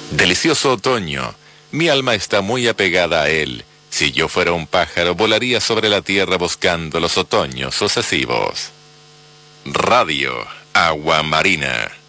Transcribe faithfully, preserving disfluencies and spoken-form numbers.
Delicioso otoño, mi alma está muy apegada a él. Si yo fuera un pájaro, volaría sobre la tierra buscando los otoños sucesivos. Radio Agua Marina.